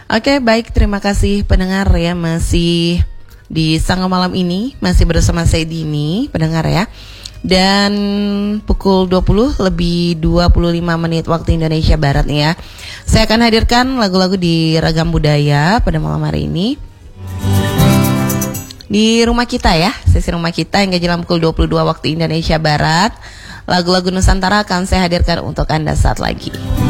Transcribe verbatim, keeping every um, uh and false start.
Oke, baik, terima kasih pendengar ya, masih di Sangga Malam ini masih bersama saya Dini, pendengar ya. Dan pukul dua puluh lebih dua puluh lima menit waktu Indonesia Barat nih ya. Saya akan hadirkan lagu-lagu di Ragam Budaya pada malam hari ini. Di rumah kita ya, sesi rumah kita hingga jam pukul dua puluh dua waktu Indonesia Barat. Lagu-lagu Nusantara akan saya hadirkan untuk Anda saat lagi.